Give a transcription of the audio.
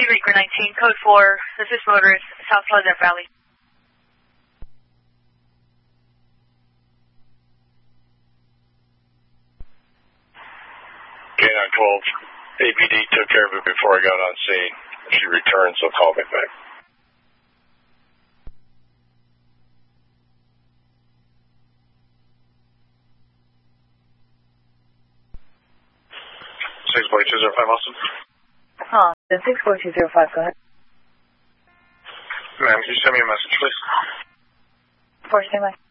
Baker 19, code 4, this is Motorist, South Pleasant Valley. K-912, APD took care of it before I got on scene. If she returns, so call me back. Six point 205 Austin. The 64205, go ahead. Ma'am, can you send me a message, please? For standby.